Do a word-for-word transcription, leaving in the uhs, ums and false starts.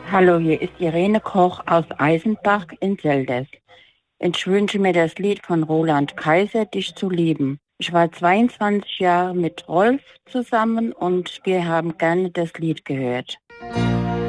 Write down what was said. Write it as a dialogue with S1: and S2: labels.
S1: Hallo, hier ist Irene Koch aus Eisenbach in Selders. Ich wünsche mir das Lied von Roland Kaiser, Dich zu lieben. Ich war zweiundzwanzig Jahre mit Rolf zusammen und wir haben gerne das Lied gehört.